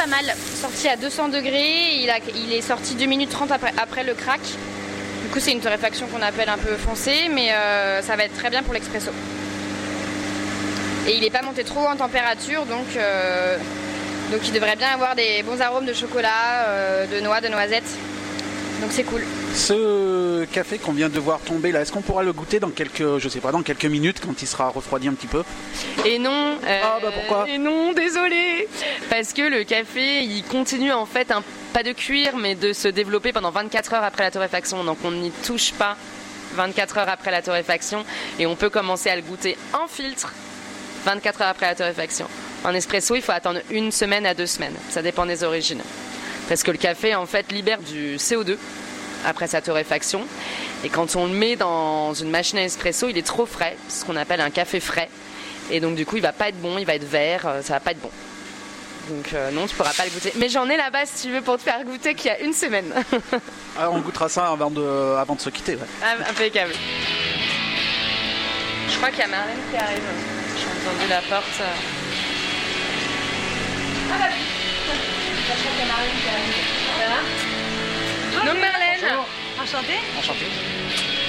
pas mal. Sorti à 200 degrés, il est sorti 2 minutes 30 après le crack. Du coup, c'est une torréfaction qu'on appelle un peu foncée, mais ça va être très bien pour l'expresso. Et il n'est pas monté trop en température, donc il devrait bien avoir des bons arômes de chocolat, de noix, de noisettes. Donc c'est cool. Ce café qu'on vient de voir tomber là, est-ce qu'on pourra le goûter dans quelques minutes quand il sera refroidi un petit peu? Et non. Pourquoi? Et non, désolé. Parce que le café, il continue en fait pas de cuire, mais de se développer pendant 24 heures après la torréfaction. Donc on n'y touche pas 24 heures après la torréfaction, et on peut commencer à le goûter en filtre 24 heures après la torréfaction. En espresso, il faut attendre 1 semaine à 2 semaines. Ça dépend des origines. Parce que le café, en fait, libère du CO2 après sa torréfaction. Et quand on le met dans une machine à espresso, il est trop frais, ce qu'on appelle un café frais. Et donc, du coup, il va pas être bon, il va être vert, ça va pas être bon. Donc, non, tu pourras pas le goûter. Mais j'en ai là-bas, si tu veux, pour te faire goûter, qu'il y a 1 semaine. Alors, on goûtera ça avant de se quitter. Ouais. Impeccable. Je crois qu'il y a Marlène qui arrive. J'ai entendu la porte. Ah bah oui. Je crois qu'il y a Marlène qui arrive. Ça va? Donc Marlène. Bonjour. Enchantée. Enchanté.